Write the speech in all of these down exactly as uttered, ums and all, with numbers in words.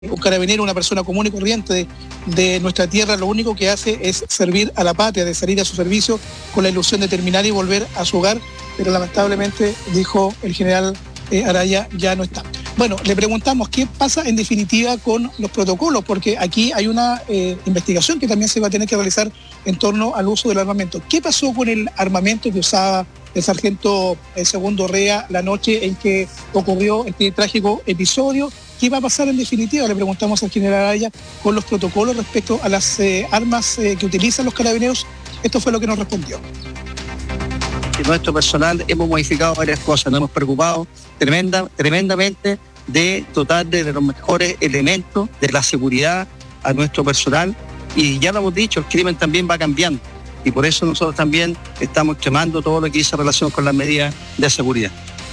Un carabinero, una persona común y corriente de, de nuestra tierra, lo único que hace es servir a la patria, de salir a su servicio con la ilusión de terminar y volver a su hogar, pero lamentablemente, dijo el general eh, Araya, ya no está. Bueno, le preguntamos qué pasa en definitiva con los protocolos, porque aquí hay una eh, investigación que también se va a tener que realizar en torno al uso del armamento. ¿Qué pasó con el armamento que usaba el sargento el segundo Rea la noche en que ocurrió este trágico episodio? ¿Qué va a pasar en definitiva? Le preguntamos al general Araya con los protocolos respecto a las eh, armas eh, que utilizan los carabineros. Esto fue lo que nos respondió. En nuestro personal hemos modificado varias cosas, nos hemos preocupado tremenda, tremendamente de dotar de los mejores elementos de la seguridad a nuestro personal, y ya lo hemos dicho, el crimen también va cambiando y por eso nosotros también estamos extremando todo lo que dice en relación con las medidas de seguridad.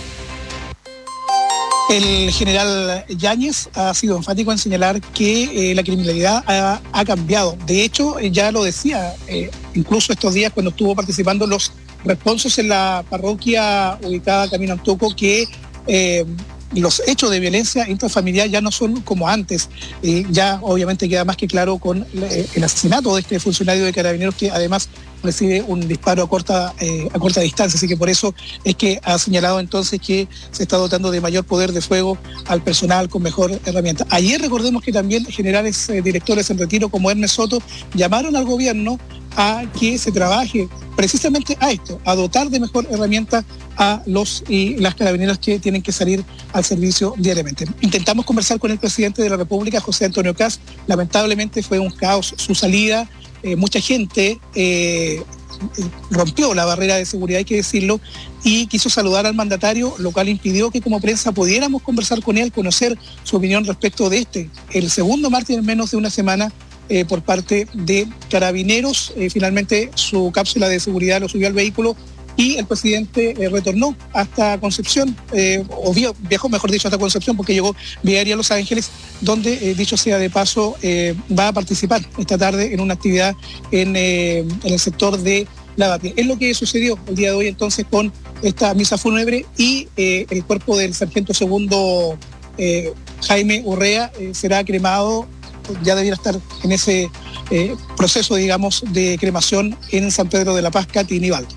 El general Yáñez ha sido enfático en señalar que eh, la criminalidad ha, ha cambiado. De hecho, ya lo decía, eh, incluso estos días cuando estuvo participando los responsos en la parroquia ubicada Camino Antuco, que eh, los hechos de violencia intrafamiliar ya no son como antes. Eh, ya obviamente queda más que claro con eh, el asesinato de este funcionario de Carabineros, que además recibe un disparo a corta, eh, a corta distancia. Así que por eso es que ha señalado entonces que se está dotando de mayor poder de fuego al personal con mejor herramienta. Ayer recordemos que también generales eh, directores en retiro como Hermes Soto llamaron al gobierno a que se trabaje precisamente a esto, a dotar de mejor herramienta a los y las carabineras que tienen que salir al servicio diariamente. Intentamos conversar con el presidente de la República, José Antonio Kast. Lamentablemente fue un caos su salida. Eh, mucha gente eh, rompió la barrera de seguridad, hay que decirlo, y quiso saludar al mandatario, lo cual impidió que como prensa pudiéramos conversar con él, conocer su opinión respecto de este, el segundo mártir en menos de una semana eh, por parte de Carabineros. Eh, finalmente su cápsula de seguridad lo subió al vehículo y el presidente eh, retornó hasta Concepción, eh, o viajó, mejor dicho, hasta Concepción, porque llegó vía aérea a Los Ángeles, donde, eh, dicho sea de paso, eh, va a participar esta tarde en una actividad en, eh, en el sector de Lavapié. Es lo que sucedió el día de hoy entonces con esta misa fúnebre, y eh, el cuerpo del sargento segundo eh, Jaime Urrea eh, será cremado, ya debiera estar en ese eh, proceso, digamos, de cremación en San Pedro de la Paz, Katy Nivaldo.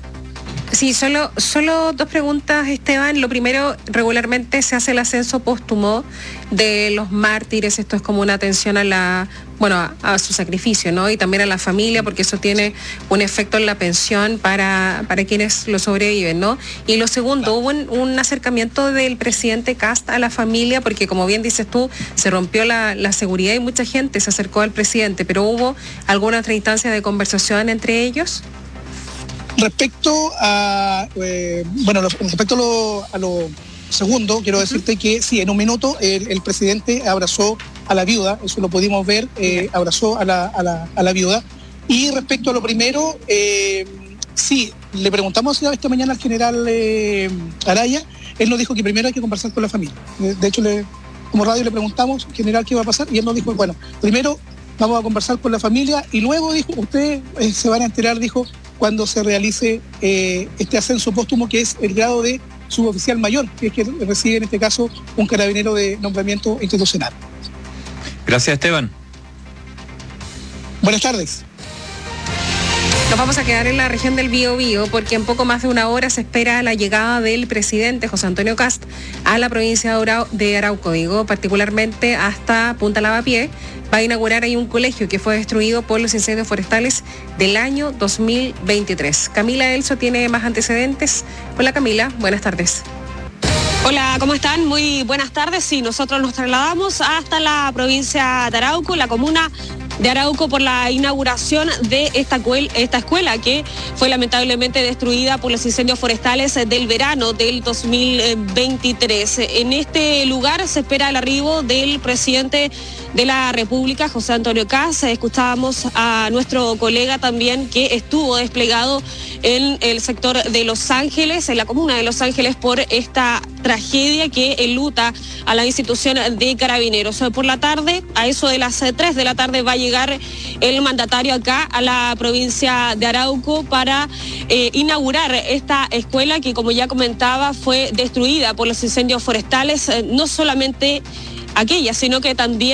Sí, solo, solo dos preguntas, Esteban. Lo primero, regularmente se hace el ascenso póstumo de los mártires. Esto es como una atención a la, bueno, a, a su sacrificio, ¿no? Y también a la familia, porque eso tiene un efecto en la pensión para, para quienes lo sobreviven, ¿no? Y lo segundo, hubo un, un acercamiento del presidente Kast a la familia, porque como bien dices tú, se rompió la, la seguridad y mucha gente se acercó al presidente, pero ¿hubo alguna otra instancia de conversación entre ellos? Respecto a, eh, bueno, respecto a lo, a lo segundo, quiero decirte que sí, en un minuto el, el presidente abrazó a la viuda, eso lo pudimos ver, eh, abrazó a la, a, la, a la viuda. Y respecto a lo primero, eh, sí, le preguntamos esta mañana al general eh, Araya, él nos dijo que primero hay que conversar con la familia. De hecho, le, como radio le preguntamos, general, ¿qué va a pasar? Y él nos dijo, bueno, primero vamos a conversar con la familia y luego, dijo, ustedes eh, se van a enterar, dijo, cuando se realice eh, este ascenso póstumo, que es el grado de suboficial mayor, que es que recibe en este caso un carabinero de nombramiento institucional. Gracias, Esteban. Buenas tardes. Nos vamos a quedar en la región del Biobío, porque en poco más de una hora se espera la llegada del presidente José Antonio Kast a la provincia de Arauco, digo, particularmente hasta Punta Lavapié. Va a inaugurar ahí un colegio que fue destruido por los incendios forestales del año dos mil veintitrés. Camila Elso tiene más antecedentes. Hola Camila, buenas tardes. Hola, ¿cómo están? Muy buenas tardes. Sí, nosotros nos trasladamos hasta la provincia de Arauco, la comuna de Arauco, por la inauguración de esta, esta escuela que fue lamentablemente destruida por los incendios forestales del verano del dos mil veintitrés. En este lugar se espera el arribo del presidente de la República, José Antonio Kast. Escuchábamos a nuestro colega también que estuvo desplegado en el sector de Los Ángeles, en la comuna de Los Ángeles, por esta tragedia que enluta a la institución de Carabineros. Por la tarde, a eso de las tres de la tarde, va a llegar el mandatario acá a la provincia de Arauco para eh, inaugurar esta escuela que, como ya comentaba, fue destruida por los incendios forestales, eh, no solamente aquella, sino que también